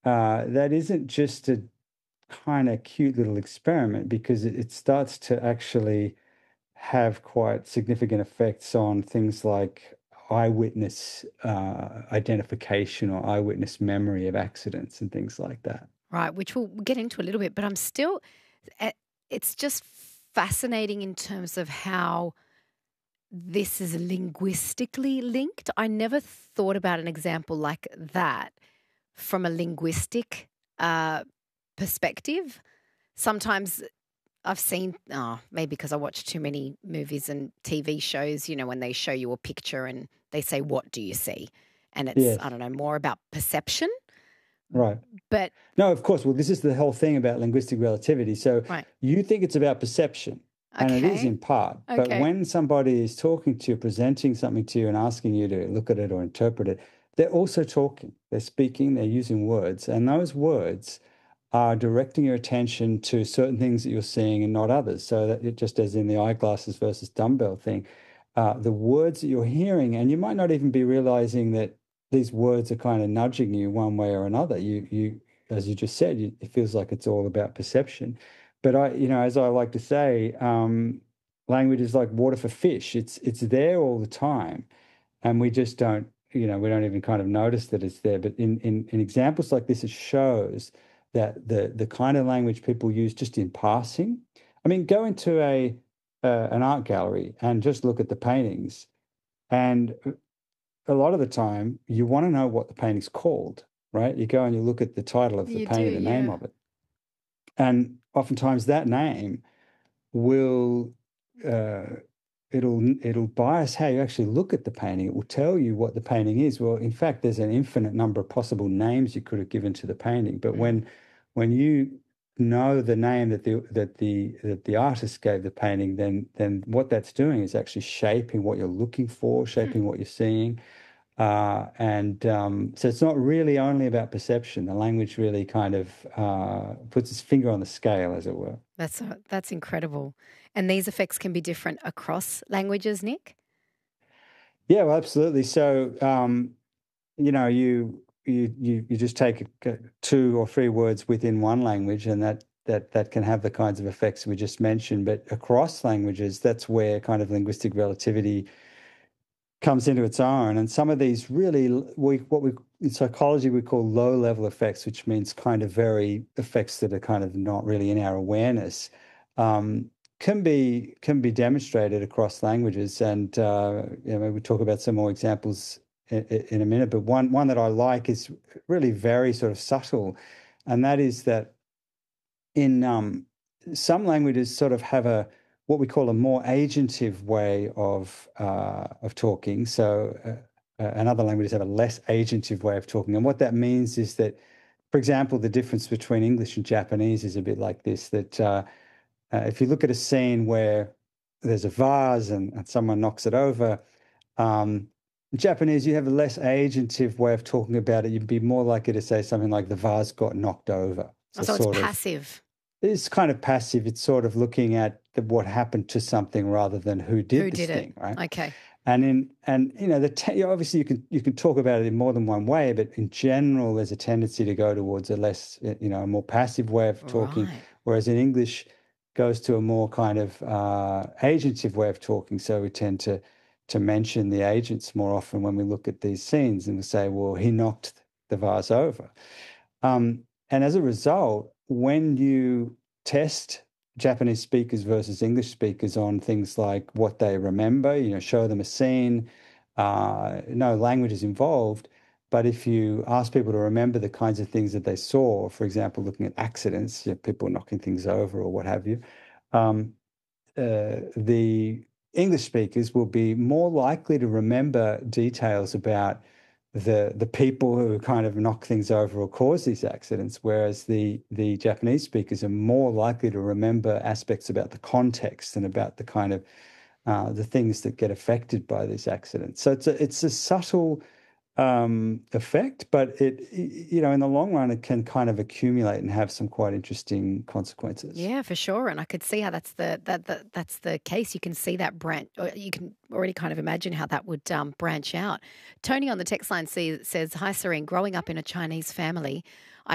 that isn't just a kind of cute little experiment because it starts to actually have quite significant effects on things like eyewitness identification or eyewitness memory of accidents and things like that. Right, which we'll get into a little bit, but I'm still, eh, it's just fascinating in terms of how this is linguistically linked. I never thought about an example like that from a linguistic perspective. Sometimes I've seen, maybe because I watch too many movies and TV shows, when they show you a picture and they say, "What do you see?" And it's, I Yes, don't know, more about perception. right. But, No, of course. Well, this is the whole thing about linguistic relativity. So right. you think it's about perception, and it is Okay. in part. But Okay. when somebody is talking to you, presenting something to you, and asking you to look at it or interpret it, they're also talking. They're speaking, they're using words. And those words are directing your attention to certain things that you're seeing and not others. So that it just as in the eyeglasses versus dumbbell thing, the words that you're hearing, and you might not even be realizing that these words are kind of nudging you one way or another. As you just said, it feels like it's all about perception. But as I like to say, language is like water for fish. It's there all the time, and we just don't, we don't even kind of notice that it's there. But in examples like this, it shows that the kind of language people use just in passing. I mean, go into an art gallery and just look at the paintings, and a lot of the time you want to know what the painting's called, right? You go and you look at the title of the You do, painting, the name yeah. of it, and oftentimes that name will uh, it'll bias how you actually look at the painting. It will tell you what the painting is. Well, in fact, there's an infinite number of possible names you could have given to the painting. But Mm. when you know the name that the artist gave the painting, then what that's doing is actually shaping what you're looking for, shaping what you're seeing. And so it's not really only about perception. The language really kind of puts its finger on the scale, as it were. That's incredible. And these effects can be different across languages, Nick? Yeah, well, absolutely. So, you just take two or three words within one language, and that can have the kinds of effects we just mentioned. But across languages, that's where kind of linguistic relativity comes into its own. And some of these really, what we in psychology we call low level effects, which means kind of very effects that are kind of not really in our awareness, um, can be demonstrated across languages. And maybe we'll talk about some more examples in a minute. But one that I like is really very sort of subtle, and that is that in some languages sort of have a what we call a more agentive way of talking. So and other languages have a less agentive way of talking. And what that means is that, for example, the difference between English and Japanese is a bit like this: that if you look at a scene where there's a vase and someone knocks it over, um, in Japanese, you have a less agentive way of talking about it. You'd be more likely to say something like the vase got knocked over. Oh, So so it's sort of passive. it's kind of passive. It's sort of looking at what happened to something rather than who Who did this did it? thing, right? Okay. And obviously you can talk about it in more than one way, but in general, there's a tendency to go towards a less a more passive way of talking, Right. whereas in English goes to a more kind of agentive way of talking. So we tend to mention the agents more often when we look at these scenes, and we say, well, he knocked the vase over. And as a result, when you test Japanese speakers versus English speakers on things like what they remember, show them a scene, no language is involved. But if you ask people to remember the kinds of things that they saw, for example, looking at accidents, people knocking things over or what have you, um, the English speakers will be more likely to remember details about the people who kind of knock things over or cause these accidents, whereas the Japanese speakers are more likely to remember aspects about the context and about the kind of the things that get affected by these accidents. So it's a subtle effect, but in the long run, it can kind of accumulate and have some quite interesting consequences. Yeah, for sure. And I could see how that's the case. You can see that branch, or you can already kind of imagine how that would branch out. Tony on the text line says, "Hi, Serene. Growing up in a Chinese family,